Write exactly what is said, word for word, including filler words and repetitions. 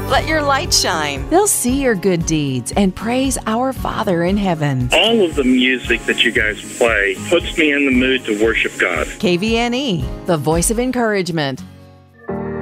Let your light shine. They'll see your good deeds and praise our Father in heaven. All of the music that you guys play puts me in the mood to worship God. K V N E, the voice of encouragement.